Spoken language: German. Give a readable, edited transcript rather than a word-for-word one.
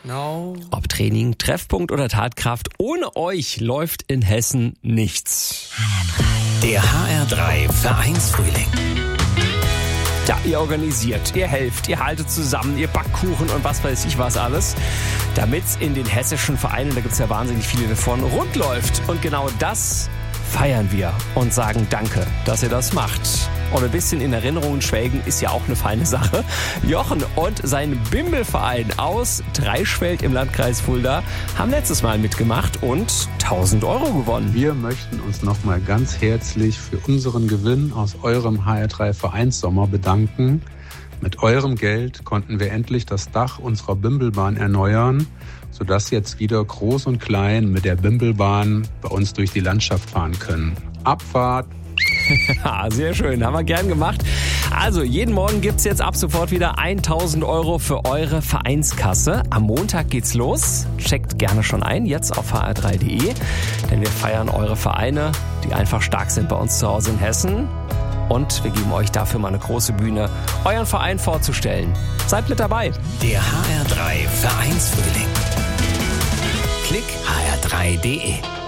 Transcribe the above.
No. Ob Training, Treffpunkt oder Tatkraft, ohne euch läuft in Hessen nichts. Der HR3 Vereinsfrühling. Ja, ihr organisiert, ihr helft, ihr haltet zusammen, ihr backt Kuchen und was weiß ich was alles, damit's in den hessischen Vereinen, da gibt's ja wahnsinnig viele davon, rund läuft. Und genau das feiern wir und sagen Danke, dass ihr das macht. Und ein bisschen in Erinnerungen schwelgen ist ja auch eine feine Sache. Jochen und sein Bimbelverein aus Dreischfeld im Landkreis Fulda haben letztes Mal mitgemacht und 1.000 € gewonnen. Wir möchten uns nochmal ganz herzlich für unseren Gewinn aus eurem HR3 Vereinssommer bedanken. Mit eurem Geld konnten wir endlich das Dach unserer Bimbelbahn erneuern, sodass jetzt wieder Groß und Klein mit der Bimbelbahn bei uns durch die Landschaft fahren können. Abfahrt! Ja, sehr schön, haben wir gern gemacht. Also, jeden Morgen gibt's jetzt ab sofort wieder 1.000 € für eure Vereinskasse. Am Montag geht's los. Checkt gerne schon ein, jetzt auf hr3.de. Denn wir feiern eure Vereine, die einfach stark sind bei uns zu Hause in Hessen. Und wir geben euch dafür mal eine große Bühne, euren Verein vorzustellen. Seid mit dabei. Der HR3 Vereinsfrühling. Klick hr3.de.